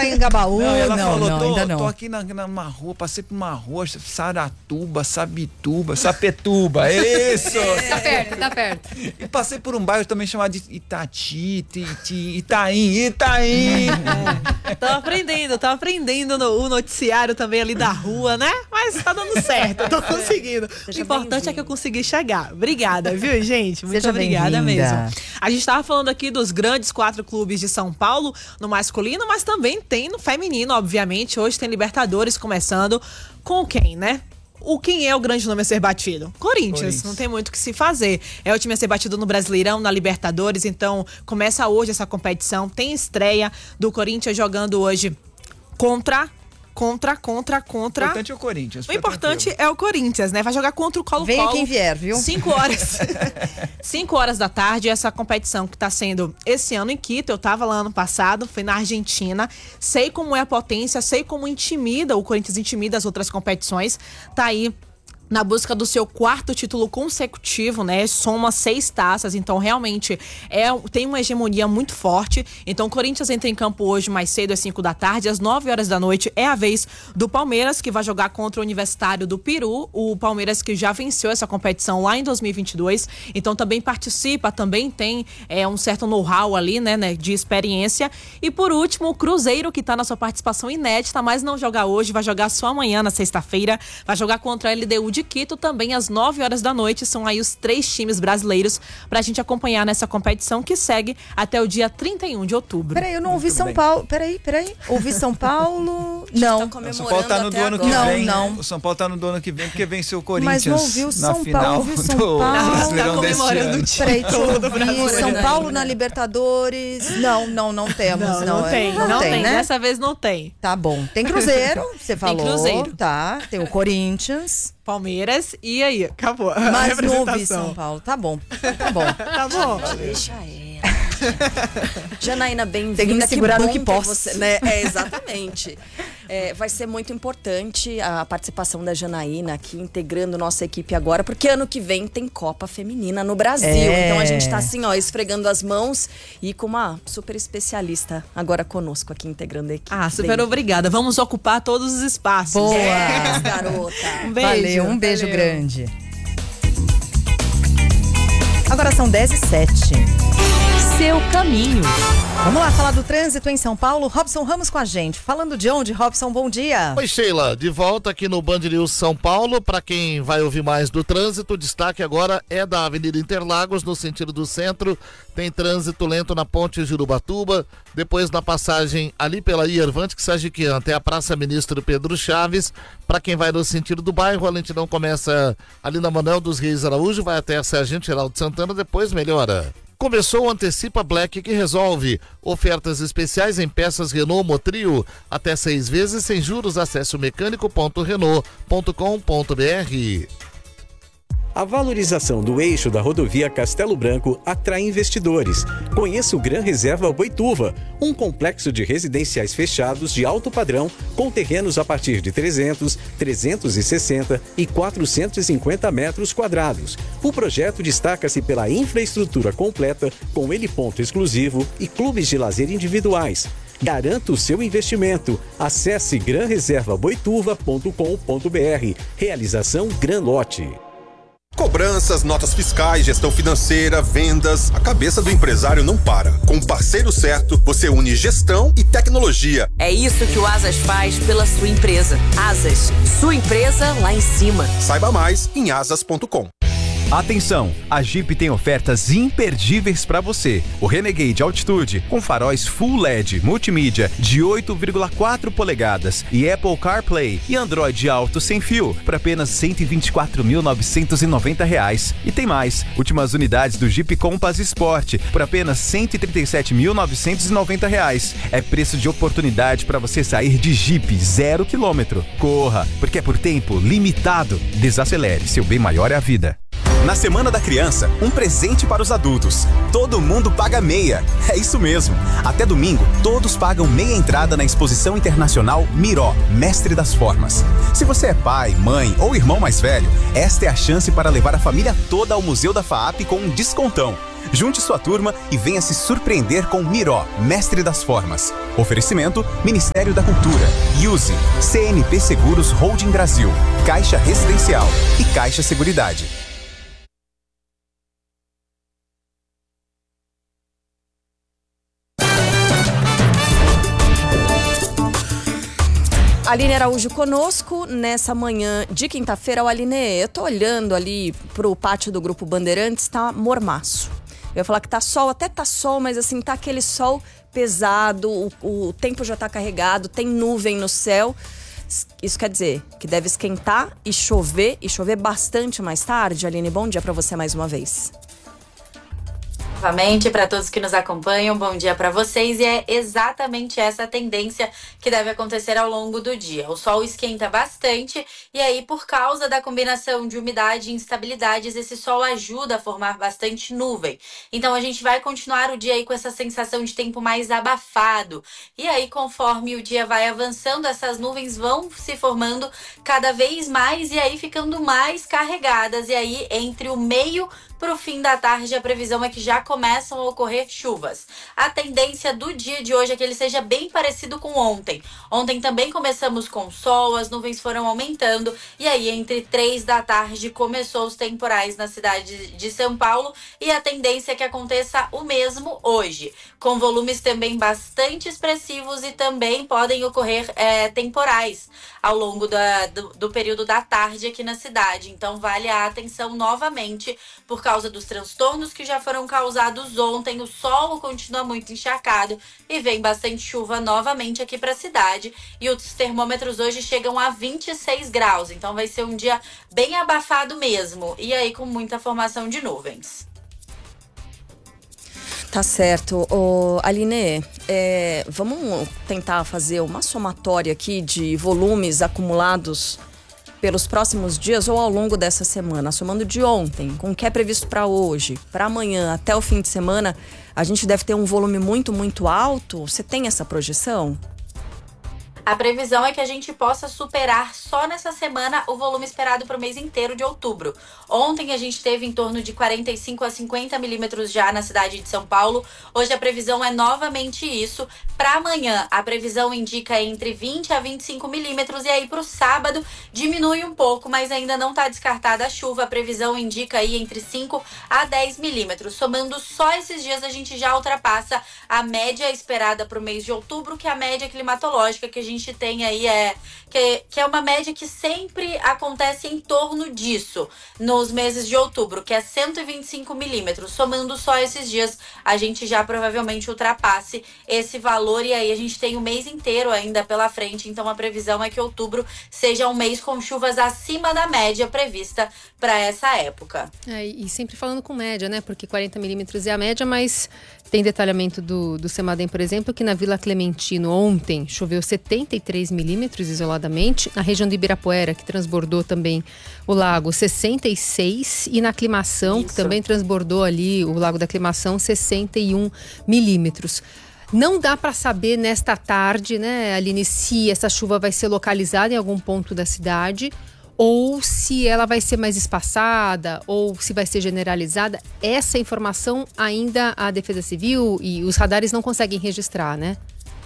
Anhangabaú. Não, ela falou, ainda não. Tô aqui numa rua, passei por uma rua, Saratuba, Sabituba, Sapetuba, isso! Tá perto. E passei por um bairro também chamado de Itati, Itaim. Tô aprendendo o noticiário também ali da rua, né? Mas tá dando certo, tô conseguindo. O importante é que eu consegui chegar. Obrigada, viu, gente? Muito obrigada mesmo. A gente tava falando aqui dos grandes 4 clubes de São Paulo no masculino, mas também tem no feminino, obviamente. Hoje tem Libertadores começando com quem, né? Quem é o grande nome a ser batido? Corinthians. Não tem muito o que se fazer. É o time a ser batido no Brasileirão, na Libertadores. Então, começa hoje essa competição. Tem estreia do Corinthians jogando hoje contra. O importante é o Corinthians. O importante é o Corinthians, né? Vai jogar contra o Colo-Colo. Venha quem vier, viu? 5 horas. 5 horas da tarde, essa competição que tá sendo esse ano em Quito. Eu tava lá ano passado, fui na Argentina. Sei como é a potência, sei como o Corinthians intimida as outras competições. Tá aí na busca do seu 4º título consecutivo, né? Soma 6 taças, então realmente tem uma hegemonia muito forte. Então o Corinthians entra em campo hoje mais cedo, às 5 da tarde, às 9 horas da noite é a vez do Palmeiras, que vai jogar contra o Universitário do Peru. O Palmeiras que já venceu essa competição lá em 2022, então também participa, também tem um certo know-how ali, né, de experiência. E por último, o Cruzeiro, que tá na sua participação inédita, mas não joga hoje, vai jogar só amanhã, na sexta-feira, vai jogar contra a LDU de Quito também às 9 horas da noite. São aí os 3 times brasileiros pra gente acompanhar nessa competição que segue até o dia 31 de outubro. Peraí, eu não ouvi São Paulo. Peraí. Ouvi São Paulo. Não. O São Paulo tá no do ano que vem. Não. O São Paulo tá no do ano que vem porque venceu o Corinthians. Mas não ouviu na final ouviu São Paulo. Brasileirão desse ano. Peraí, São Paulo na Libertadores. Não temos. Não tem, né? Dessa vez não tem. Tá bom. Tem Cruzeiro, você falou. Tem Cruzeiro. Tá. Tem o Corinthians. Palmeiras, e aí? Acabou. Mas não ouvi São Paulo. Tá bom. Tá bom. Deixa ela. Janaína, bem-vinda. Tem que me segurar no que posso. Você, né? Exatamente. Vai ser muito importante a participação da Janaína aqui, integrando nossa equipe agora, porque ano que vem tem Copa Feminina no Brasil. Então a gente tá assim, esfregando as mãos e com uma super especialista agora conosco aqui, integrando a equipe. Super obrigada. Vamos ocupar todos os espaços. Boa! Garota. Um beijo. Valeu, um beijo grande. Agora são 10h07. Seu caminho. Vamos lá falar do trânsito em São Paulo. Robson Ramos com a gente. Falando de onde, Robson? Bom dia. Oi, Sheila. De volta aqui no Band News São Paulo. Para quem vai ouvir mais do trânsito, o destaque agora é da Avenida Interlagos, no sentido do centro. Tem trânsito lento na Ponte Jurubatuba. Depois na passagem ali pela Iervante, que Sagiquian, até a Praça Ministro Pedro Chaves. Para quem vai no sentido do bairro, a lentidão começa ali na Manuel dos Reis Araújo, vai até a Sargento Geraldo Santana, depois melhora. Começou o Antecipa Black, que resolve. Ofertas especiais em peças Renault Motrio. Até 6 vezes sem juros. Acesse o mecânico.renault.com.br. A valorização do eixo da rodovia Castelo Branco atrai investidores. Conheça o Gran Reserva Boituva, um complexo de residenciais fechados de alto padrão com terrenos a partir de 300, 360 e 450 metros quadrados. O projeto destaca-se pela infraestrutura completa, com heliponto exclusivo e clubes de lazer individuais. Garanta o seu investimento. Acesse granreservaboituva.com.br. Realização Gran Lote. Cobranças, notas fiscais, gestão financeira, vendas. A cabeça do empresário não para. Com o parceiro certo, você une gestão e tecnologia. É isso que o Asas faz pela sua empresa. Asas, sua empresa lá em cima. Saiba mais em asas.com. Atenção, a Jeep tem ofertas imperdíveis para você. O Renegade Altitude, com faróis Full LED, multimídia de 8,4 polegadas e Apple CarPlay e Android Auto sem fio, por apenas R$ 124.990. E tem mais, últimas unidades do Jeep Compass Sport, por apenas R$ 137.990. É preço de oportunidade para você sair de Jeep 0 km. Corra, porque é por tempo limitado. Desacelere, seu bem maior é a vida. Na Semana da Criança, um presente para os adultos. Todo mundo paga meia. É isso mesmo. Até domingo, todos pagam meia entrada na Exposição Internacional Miró, Mestre das Formas. Se você é pai, mãe ou irmão mais velho, esta é a chance para levar a família toda ao Museu da FAAP com um descontão. Junte sua turma e venha se surpreender com Miró, Mestre das Formas. Oferecimento: Ministério da Cultura, Use, CNP Seguros Holding Brasil, Caixa Residencial e Caixa Seguridade. Aline Araújo conosco nessa manhã de quinta-feira. Aline, eu tô olhando ali pro pátio do Grupo Bandeirantes, tá mormaço. Eu ia falar que tá sol, até tá sol, mas assim, tá aquele sol pesado, o tempo já tá carregado, tem nuvem no céu. Isso quer dizer que deve esquentar e chover bastante mais tarde. Aline, bom dia pra você mais uma vez. Novamente, para todos que nos acompanham, bom dia para vocês. E é exatamente essa tendência que deve acontecer ao longo do dia. O sol esquenta bastante e aí, por causa da combinação de umidade e instabilidades, esse sol ajuda a formar bastante nuvem. Então, a gente vai continuar o dia aí com essa sensação de tempo mais abafado. E aí, conforme o dia vai avançando, essas nuvens vão se formando cada vez mais e aí ficando mais carregadas. E aí, entre o meio para o fim da tarde, a previsão é que já começam a ocorrer chuvas. A tendência do dia de hoje é que ele seja bem parecido com ontem. Ontem também começamos com sol, as nuvens foram aumentando e aí entre 3 da tarde começou os temporais na cidade de São Paulo e a tendência é que aconteça o mesmo hoje, com volumes também bastante expressivos e também podem ocorrer temporais ao longo do período da tarde aqui na cidade. Então vale a atenção novamente por causa dos transtornos que já foram causados ontem. O sol continua muito encharcado e vem bastante chuva novamente aqui para a cidade. E os termômetros hoje chegam a 26 graus. Então vai ser um dia bem abafado mesmo. E aí com muita formação de nuvens. Tá certo. Aline, vamos tentar fazer uma somatória aqui de volumes acumulados pelos próximos dias ou ao longo dessa semana, somando de ontem, com o que é previsto para hoje, para amanhã, até o fim de semana, a gente deve ter um volume muito, muito alto. Você tem essa projeção? A previsão é que a gente possa superar só nessa semana o volume esperado para o mês inteiro de outubro. Ontem a gente teve em torno de 45 a 50 milímetros já na cidade de São Paulo. Hoje a previsão é novamente isso. Para amanhã, a previsão indica entre 20 a 25 milímetros e aí para o sábado diminui um pouco, mas ainda não está descartada a chuva. A previsão indica aí entre 5 a 10 milímetros. Somando só esses dias, a gente já ultrapassa a média esperada para o mês de outubro, que é a média climatológica que a gente tem aí, que é uma média que sempre acontece em torno disso nos meses de outubro, que é 125 milímetros. Somando só esses dias, a gente já provavelmente ultrapasse esse valor e aí a gente tem o mês inteiro ainda pela frente. Então a previsão é que outubro seja um mês com chuvas acima da média prevista para essa época. E sempre falando com média, né? Porque 40 milímetros é a média, mas tem detalhamento do CEMADEM, por exemplo, que na Vila Clementino ontem choveu 73 milímetros isoladamente. Na região de Ibirapuera, que transbordou também o lago, 66. E na Aclimação, que também transbordou ali o lago da Aclimação, 61 milímetros. Não dá para saber nesta tarde, né, Aline, se essa chuva vai ser localizada em algum ponto da cidade ou se ela vai ser mais espaçada, ou se vai ser generalizada. Essa informação ainda a Defesa Civil e os radares não conseguem registrar, né?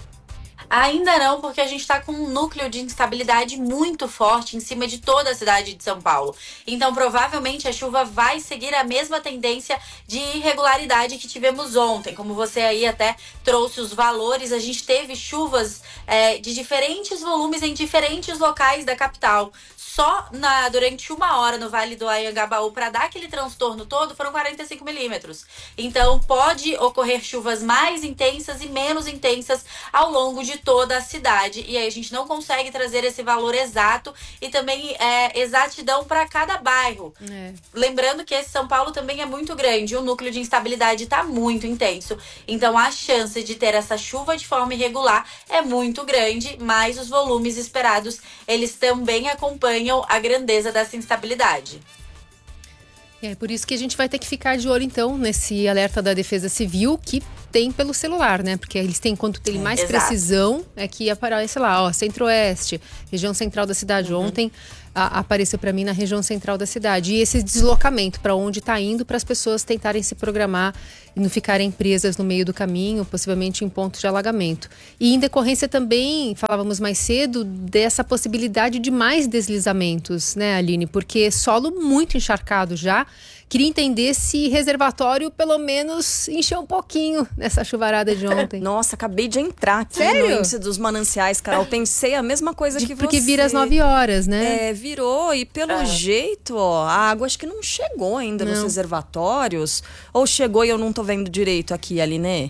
Ainda não, porque a gente está com um núcleo de instabilidade muito forte em cima de toda a cidade de São Paulo. Então, provavelmente, a chuva vai seguir a mesma tendência de irregularidade que tivemos ontem. Como você aí até trouxe os valores, a gente teve chuvas de diferentes volumes em diferentes locais da capital. Só durante 1 hora no Vale do Anhangabaú, para dar aquele transtorno todo, foram 45 milímetros. Então, pode ocorrer chuvas mais intensas e menos intensas ao longo de toda a cidade. E aí a gente não consegue trazer esse valor exato e também exatidão para cada bairro. Lembrando que esse São Paulo também é muito grande, o núcleo de instabilidade está muito intenso. Então, a chance de ter essa chuva de forma irregular é muito grande, mas os volumes esperados, eles também acompanham a grandeza dessa instabilidade. É por isso que a gente vai ter que ficar de olho, então, nesse alerta da Defesa Civil, que têm pelo celular, né? Porque eles têm, quanto tem mais Exato. precisão, é que aparece lá, ó, Centro-Oeste, região central da cidade. Ontem apareceu para mim na região central da cidade. E esse deslocamento para onde está indo, para as pessoas tentarem se programar e não ficarem presas no meio do caminho, possivelmente em pontos de alagamento. E em decorrência também, falávamos mais cedo, dessa possibilidade de mais deslizamentos, né, Aline? Porque solo muito encharcado já. Queria entender se reservatório pelo menos encheu um pouquinho nessa chuvarada de ontem. Nossa, acabei de entrar aqui Sério? no índice dos mananciais, Carol. Pensei a mesma coisa que você. Porque vira às 9 horas, né? Virou e pelo jeito, ó, a água acho que não chegou ainda nos reservatórios. Ou chegou e eu não tô vendo direito aqui, Aline?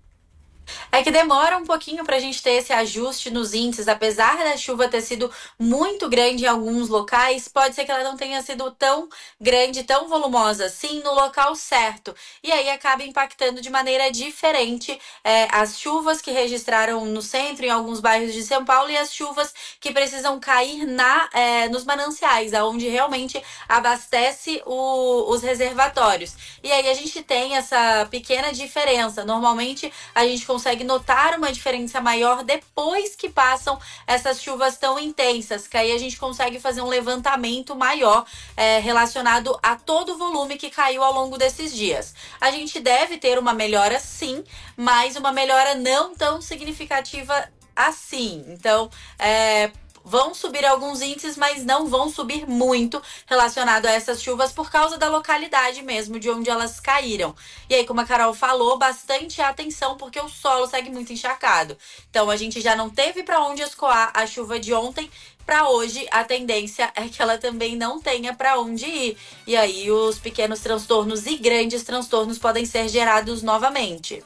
É que demora um pouquinho pra gente ter esse ajuste nos índices, apesar da chuva ter sido muito grande em alguns locais, pode ser que ela não tenha sido tão grande, tão volumosa assim no local certo. E aí acaba impactando de maneira diferente as chuvas que registraram no centro, em alguns bairros de São Paulo, e as chuvas que precisam cair nos mananciais, onde realmente abastece os reservatórios. E aí a gente tem essa pequena diferença. Normalmente a gente consegue notar uma diferença maior depois que passam essas chuvas tão intensas, que aí a gente consegue fazer um levantamento maior relacionado a todo o volume que caiu ao longo desses dias. A gente deve ter uma melhora sim, mas uma melhora não tão significativa assim. Então, vão subir alguns índices, mas não vão subir muito relacionado a essas chuvas por causa da localidade mesmo, de onde elas caíram. E aí, como a Carol falou, bastante atenção, porque o solo segue muito encharcado. Então, a gente já não teve para onde escoar a chuva de ontem. Para hoje, a tendência é que ela também não tenha para onde ir. E aí, os pequenos transtornos e grandes transtornos podem ser gerados novamente.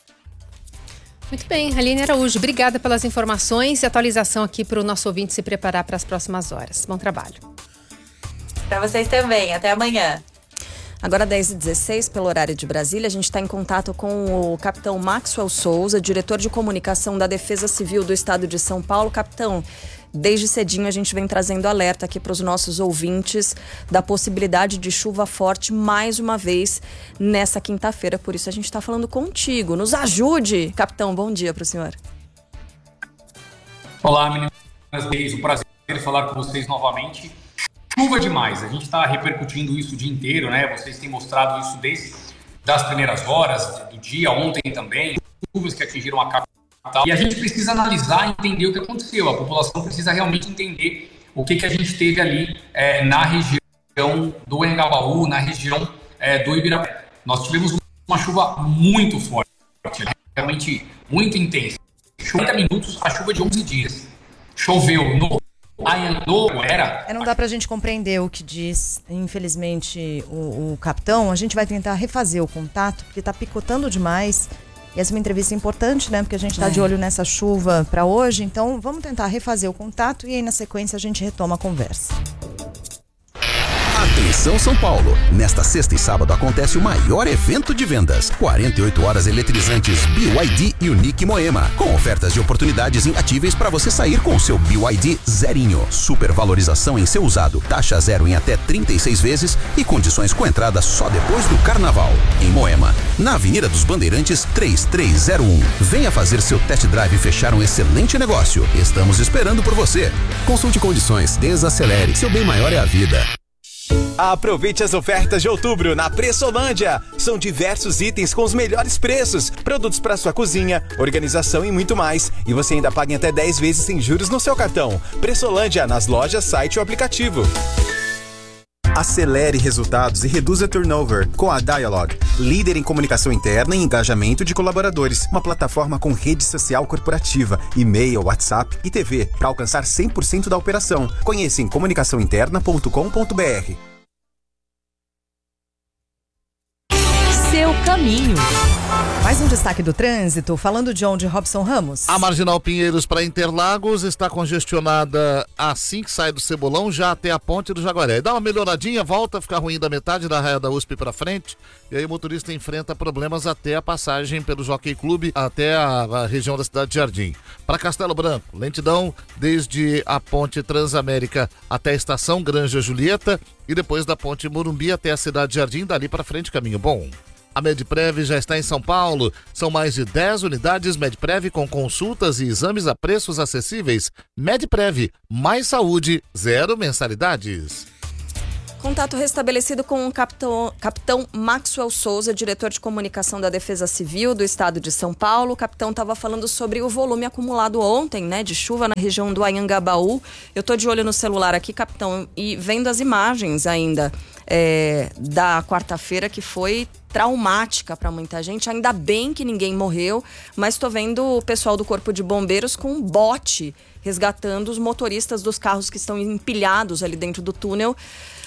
Muito bem, Aline Araújo, obrigada pelas informações e atualização aqui para o nosso ouvinte se preparar para as próximas horas. Bom trabalho. Para vocês também, até amanhã. Agora 10h16, pelo horário de Brasília, a gente está em contato com o capitão Maxwell Souza, diretor de comunicação da Defesa Civil do Estado de São Paulo. Capitão, desde cedinho a gente vem trazendo alerta aqui para os nossos ouvintes da possibilidade de chuva forte mais uma vez nessa quinta-feira. Por isso a gente está falando contigo. Nos ajude, capitão. Bom dia para o senhor. Olá, meninas. Um prazer falar com vocês novamente. Chuva demais. A gente está repercutindo isso o dia inteiro, né? Vocês têm mostrado isso desde as primeiras horas do dia, ontem também. Chuvas que atingiram a capital. E a gente precisa analisar e entender o que aconteceu. A população precisa realmente entender o que a gente teve ali na região do Engabaú, na região do Ibirapuera. Nós tivemos uma chuva muito forte, realmente muito intensa. 40 minutos, a chuva de 11 dias. Choveu no Anhanguera. Não dá pra gente compreender o que diz, infelizmente, o capitão. A gente vai tentar refazer o contato, porque tá picotando demais. E essa é uma entrevista importante, né? Porque a gente tá de olho nessa chuva para hoje. Então, vamos tentar refazer o contato e aí, na sequência, a gente retoma a conversa. Atenção São Paulo! Nesta sexta e sábado acontece o maior evento de vendas. 48 horas eletrizantes BYD Unique Moema. Com ofertas de oportunidades imbatíveis para você sair com o seu BYD zerinho. Supervalorização em seu usado. Taxa zero em até 36 vezes e condições com entrada só depois do carnaval. Em Moema, na Avenida dos Bandeirantes 3301. Venha fazer seu test drive e fechar um excelente negócio. Estamos esperando por você. Consulte condições. Desacelere. Seu bem maior é a vida. Aproveite as ofertas de outubro na Pressolândia. São diversos itens com os melhores preços, produtos para sua cozinha, organização e muito mais. E você ainda paga em até 10 vezes sem juros no seu cartão. Pressolândia, nas lojas, site ou aplicativo. Acelere resultados e reduza turnover com a Dialog, líder em comunicação interna e engajamento de colaboradores. Uma plataforma com rede social corporativa, e-mail, WhatsApp e TV para alcançar 100% da operação. Conheça em comunicaçãointerna.com.br. Seu caminho. Mais um destaque do trânsito, falando de onde, Robson Ramos? A Marginal Pinheiros para Interlagos está congestionada assim que sai do Cebolão, já até a Ponte do Jaguaré. Dá uma melhoradinha, volta a ficar ruim da metade da raia da USP para frente, e aí o motorista enfrenta problemas até a passagem pelo Jockey Clube, até a região da cidade de Jardim. Para Castelo Branco, lentidão desde a Ponte Transamérica até a Estação Granja Julieta, e depois da Ponte Morumbi até a Cidade Jardim, dali para frente caminho bom. A Medprev já está em São Paulo. São mais de 10 unidades Medprev com consultas e exames a preços acessíveis. Medprev, mais saúde, 0 mensalidades. Contato restabelecido com o capitão Maxwell Souza, diretor de comunicação da Defesa Civil do Estado de São Paulo. O capitão estava falando sobre o volume acumulado ontem, né, de chuva na região do Anhangabaú. Eu estou de olho no celular aqui, capitão, e vendo as imagens ainda da quarta-feira, que foi traumática para muita gente. Ainda bem que ninguém morreu, mas estou vendo o pessoal do Corpo de Bombeiros com um bote resgatando os motoristas dos carros que estão empilhados ali dentro do túnel.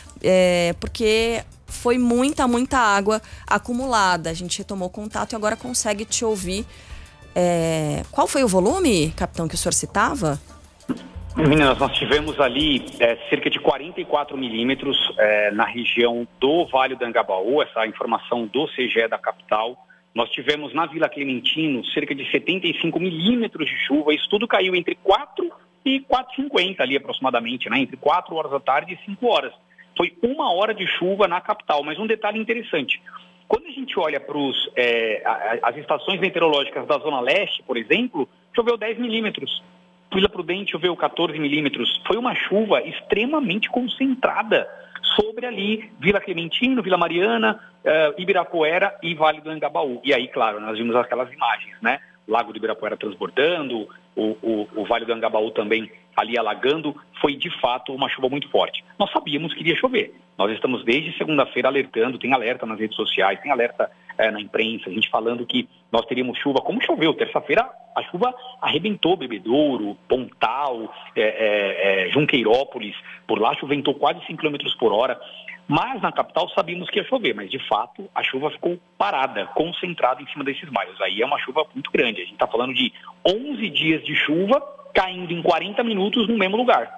Porque foi muita água acumulada. A gente retomou contato e agora consegue te ouvir. Qual foi o volume, capitão, que o senhor citava? Meninas, nós tivemos ali cerca de 44 milímetros na região do Vale do Anhangabaú, essa informação do CGE da capital. Nós tivemos na Vila Clementino cerca de 75 milímetros de chuva. Isso tudo caiu entre 4 e 4h50 ali aproximadamente, né? Entre 4 horas da tarde e 5 horas. Foi 1 hora de chuva na capital, mas um detalhe interessante. Quando a gente olha para as estações meteorológicas da Zona Leste, por exemplo, choveu 10 milímetros. Vila Prudente choveu 14 milímetros. Foi uma chuva extremamente concentrada sobre ali Vila Clementino, Vila Mariana, Ibirapuera e Vale do Anhangabaú. E aí, claro, nós vimos aquelas imagens, né? Lago do Ibirapuera transbordando, o Vale do Anhangabaú também ali alagando. Foi de fato uma chuva muito forte. Nós sabíamos que iria chover. Nós estamos desde segunda-feira alertando, tem alerta nas redes sociais, tem alerta na imprensa, a gente falando que nós teríamos chuva, como choveu. Terça-feira a chuva arrebentou Bebedouro, Pontal, Junqueirópolis, por lá ventou quase 5 km por hora. Mas na capital sabíamos que ia chover, mas de fato a chuva ficou parada, concentrada em cima desses bairros. Aí é uma chuva muito grande. A gente está falando de 11 dias de chuva caindo em 40 minutos no mesmo lugar.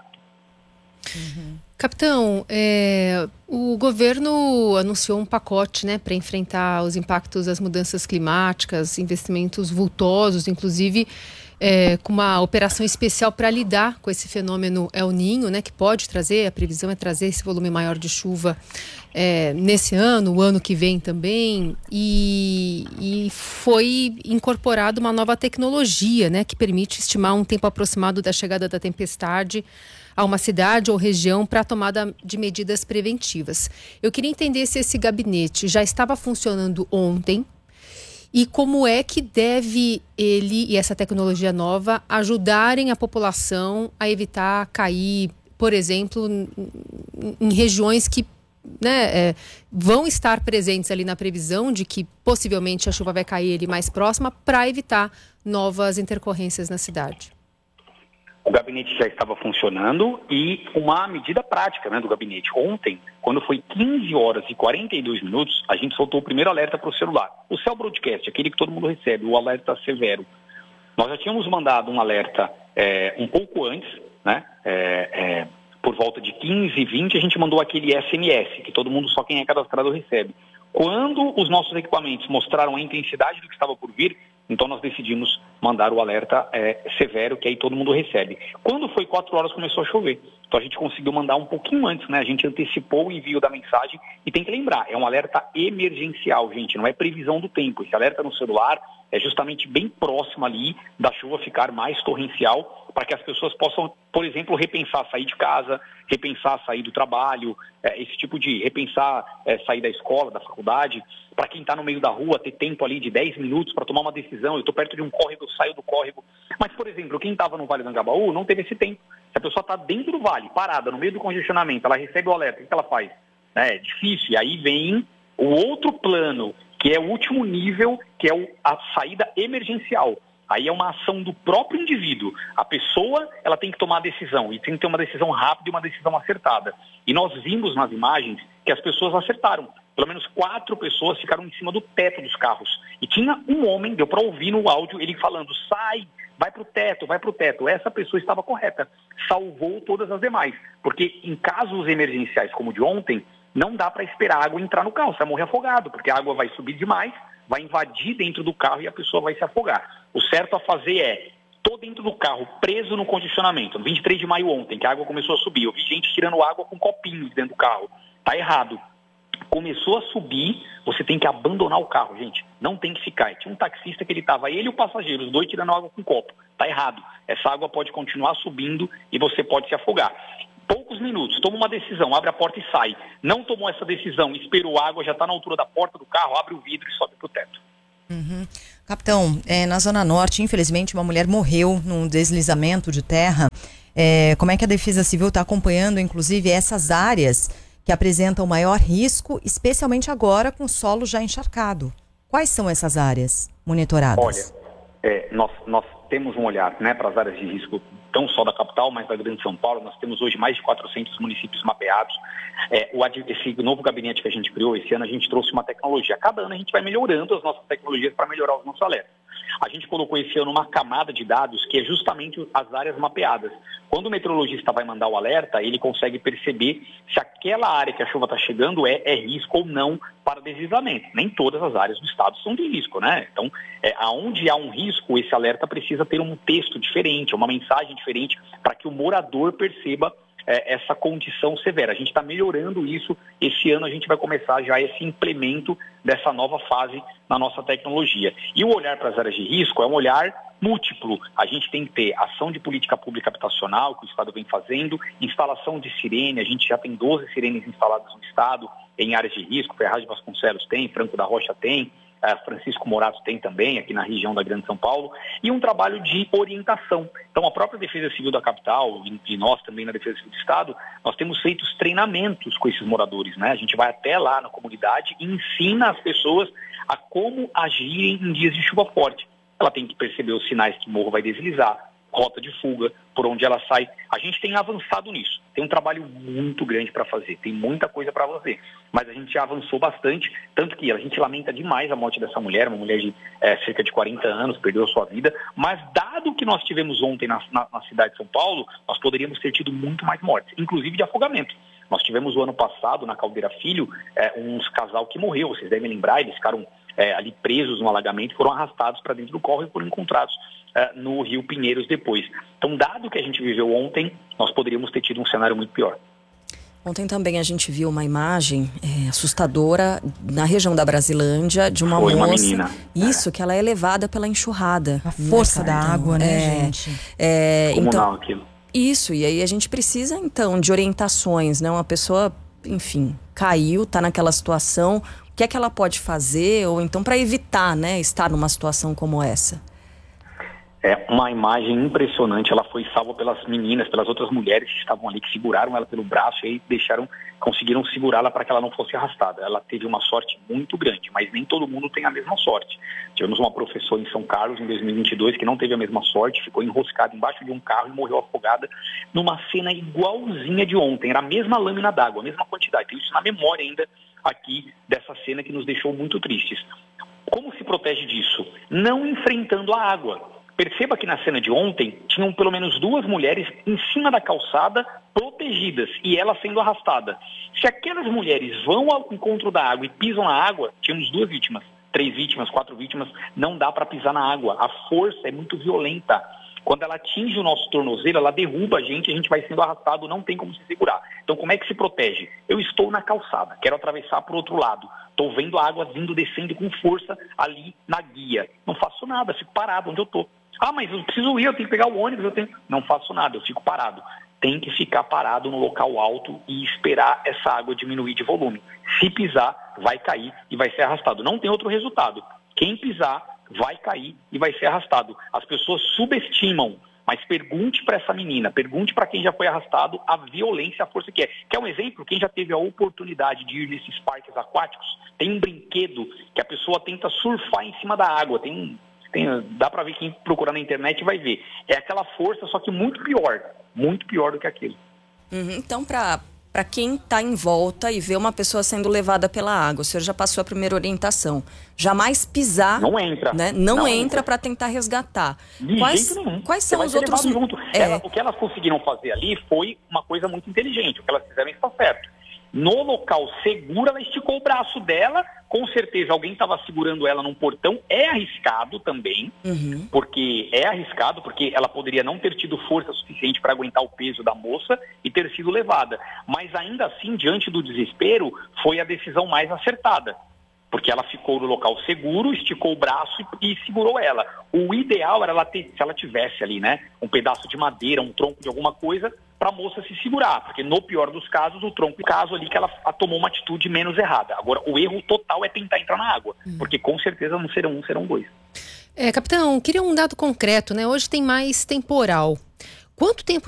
Capitão, o governo anunciou um pacote, né, para enfrentar os impactos das mudanças climáticas, investimentos vultosos, inclusive com uma operação especial para lidar com esse fenômeno El Niño, né, que pode trazer, a previsão é trazer esse volume maior de chuva nesse ano, o ano que vem também, e foi incorporada uma nova tecnologia, né, que permite estimar um tempo aproximado da chegada da tempestade a uma cidade ou região para a tomada de medidas preventivas. Eu queria entender se esse gabinete já estava funcionando ontem e como é que deve ele e essa tecnologia nova ajudarem a população a evitar cair, por exemplo, em regiões que, né, vão estar presentes ali na previsão de que possivelmente a chuva vai cair ali mais próxima, para evitar novas intercorrências na cidade. O gabinete já estava funcionando e uma medida prática, né, do gabinete. Ontem, quando foi 15 horas e 42 minutos, a gente soltou o primeiro alerta para o celular. O Cell Broadcast, aquele que todo mundo recebe, o alerta severo. Nós já tínhamos mandado um alerta um pouco antes, né, por volta de 15h20, a gente mandou aquele SMS, que todo mundo, só quem é cadastrado, recebe. Quando os nossos equipamentos mostraram a intensidade do que estava por vir, então nós decidimos mandar o alerta severo, que aí todo mundo recebe. Quando foi 4 horas, começou a chover. Então a gente conseguiu mandar um pouquinho antes, né? A gente antecipou o envio da mensagem. E tem que lembrar, é um alerta emergencial, gente, não é previsão do tempo. Esse alerta no celular é justamente bem próximo ali da chuva ficar mais torrencial, para que as pessoas possam, por exemplo, repensar sair de casa, repensar sair do trabalho, esse tipo de repensar sair da escola, da faculdade. Para quem está no meio da rua, ter tempo ali de 10 minutos para tomar uma decisão. Eu estou perto de um córrego, eu saio do córrego. Mas, por exemplo, quem estava no Vale do Anhangabaú não teve esse tempo. Se a pessoa está dentro do vale, parada, no meio do congestionamento, ela recebe o alerta, o que ela faz? É difícil. E aí vem o outro plano, que é o último nível, que é a saída emergencial. Aí é uma ação do próprio indivíduo. A pessoa, ela tem que tomar a decisão, e tem que ter uma decisão rápida e uma decisão acertada. E nós vimos nas imagens que as pessoas acertaram. Pelo menos 4 pessoas ficaram em cima do teto dos carros. E tinha um homem, deu para ouvir no áudio, ele falando, sai, vai para o teto, vai para o teto. Essa pessoa estava correta, salvou todas as demais. Porque em casos emergenciais como o de ontem, não dá para esperar a água entrar no carro, você vai morrer afogado, porque a água vai subir demais, vai invadir dentro do carro e a pessoa vai se afogar. O certo a fazer é Tô dentro do carro, preso no condicionamento. No 23 de maio ontem, que a água começou a subir. Eu vi gente tirando água com copinhos dentro do carro. Tá errado. Começou a subir, você tem que abandonar o carro, gente. Não tem que ficar. Tinha um taxista que ele estava, ele e o passageiro, os dois tirando água com copo. Tá errado. Essa água pode continuar subindo e você pode se afogar. Poucos minutos, toma uma decisão, abre a porta e sai. Não tomou essa decisão, esperou a água, já está na altura da porta do carro, abre o vidro e sobe pro teto. Capitão, na Zona Norte, infelizmente, uma mulher morreu num deslizamento de terra. Como é que a Defesa Civil está acompanhando, inclusive, essas áreas que apresentam maior risco, especialmente agora com o solo já encharcado? Quais são essas áreas monitoradas? Olha, nós temos um olhar, né, para as áreas de risco, não só da capital, mas da Grande São Paulo. Nós temos hoje mais de 400 municípios mapeados. Esse novo gabinete que a gente criou, esse ano a gente trouxe uma tecnologia. Cada ano a gente vai melhorando as nossas tecnologias para melhorar os nossos alertas. A gente colocou esse ano uma camada de dados que é justamente as áreas mapeadas. Quando o meteorologista vai mandar o alerta, ele consegue perceber se aquela área que a chuva está chegando é risco ou não para deslizamento. Nem todas as áreas do estado são de risco, né? Então, aonde há um risco, esse alerta precisa ter um texto diferente, uma mensagem diferente, para que o morador perceba essa condição severa. A gente está melhorando isso. Esse ano a gente vai começar já esse implemento dessa nova fase na nossa tecnologia. E o olhar para as áreas de risco é um olhar múltiplo. A gente tem que ter ação de política pública habitacional, que o Estado vem fazendo, instalação de sirene, a gente já tem 12 sirenes instaladas no Estado, em áreas de risco, Ferraz de Vasconcelos tem, Franco da Rocha tem, Francisco Morato tem também, aqui na região da Grande São Paulo, e um trabalho de orientação. Então, a própria Defesa Civil da capital, e nós também na Defesa Civil do Estado, nós temos feito treinamentos com esses moradores, né? A gente vai até lá na comunidade e ensina as pessoas a como agirem em dias de chuva forte. Ela tem que perceber os sinais que o morro vai deslizar, rota de fuga, por onde ela sai. A gente tem avançado nisso. Tem um trabalho muito grande para fazer, tem muita coisa para fazer. Mas a gente já avançou bastante, tanto que a gente lamenta demais a morte dessa mulher, uma mulher de cerca de 40 anos, perdeu a sua vida. Mas dado que nós tivemos ontem na cidade de São Paulo, nós poderíamos ter tido muito mais mortes, inclusive de afogamento. Nós tivemos o ano passado, na Caldeira Filho, uns casal que morreu, vocês devem lembrar, eles ficaram ali presos no alagamento, foram arrastados para dentro do córrego e foram encontrados no Rio Pinheiros depois. Então, dado que a gente viveu ontem, nós poderíamos ter tido um cenário muito pior. Ontem também a gente viu uma imagem assustadora na região da Brasilândia de uma moça. Menina. Isso, que ela é levada pela enxurrada. A força da água, né, gente? Então, aquilo. Isso, e aí a gente precisa, então, de orientações, né? Uma pessoa, enfim, caiu, está naquela situação, o que é que ela pode fazer, ou então para evitar, né, estar numa situação como essa? É uma imagem impressionante. Ela foi salva pelas meninas, pelas outras mulheres que estavam ali, que seguraram ela pelo braço e aí conseguiram segurá-la para que ela não fosse arrastada. Ela teve uma sorte muito grande, mas nem todo mundo tem a mesma sorte. Tivemos uma professora em São Carlos, em 2022, que não teve a mesma sorte, ficou enroscada embaixo de um carro e morreu afogada numa cena igualzinha de ontem. Era a mesma lâmina d'água, a mesma quantidade. Tenho isso na memória ainda aqui dessa cena que nos deixou muito tristes. Como se protege disso? Não enfrentando a água. Perceba que na cena de ontem, tinham pelo menos 2 mulheres em cima da calçada, protegidas, e ela sendo arrastada. Se aquelas mulheres vão ao encontro da água e pisam na água, tínhamos 2 vítimas, 3 vítimas, 4 vítimas, não dá para pisar na água. A força é muito violenta. Quando ela atinge o nosso tornozelo, ela derruba a gente vai sendo arrastado, não tem como se segurar. Então, como é que se protege? Eu estou na calçada, quero atravessar para o outro lado. Estou vendo a água vindo, descendo com força ali na guia. Não faço nada, fico parado onde eu estou. Ah, mas eu preciso ir, eu tenho que pegar o ônibus, Não faço nada, eu fico parado. Tem que ficar parado no local alto e esperar essa água diminuir de volume. Se pisar, vai cair e vai ser arrastado. Não tem outro resultado. Quem pisar, vai cair e vai ser arrastado. As pessoas subestimam, mas pergunte para essa menina, pergunte para quem já foi arrastado a violência, a força que é. Quer um exemplo? Quem já teve a oportunidade de ir nesses parques aquáticos, tem um brinquedo que a pessoa tenta surfar em cima da água, dá para ver, quem procurar na internet vai ver. É aquela força, só que muito pior do que aquilo. Então, para quem está em volta e vê uma pessoa sendo levada pela água, o senhor já passou a primeira orientação. Jamais pisar. Não entra. Né? Não entra para tentar resgatar. Quais são os outros... O que elas conseguiram fazer ali foi uma coisa muito inteligente. O que elas fizeram está certo. No local seguro, ela esticou o braço dela, com certeza alguém estava segurando ela num portão, é arriscado também, porque ela poderia não ter tido força suficiente para aguentar o peso da moça e ter sido levada. Mas ainda assim, diante do desespero, foi a decisão mais acertada. Porque ela ficou no local seguro, esticou o braço e segurou ela. O ideal era ela ter, se ela tivesse ali, né, um pedaço de madeira, um tronco de alguma coisa, para a moça se segurar. Porque no pior dos casos, o tronco, caso ali que ela tomou uma atitude menos errada. Agora, o erro total é tentar entrar na água. Porque com certeza não serão um, serão dois. Capitão, queria um dado concreto, né? Hoje tem mais temporal. Quanto tempo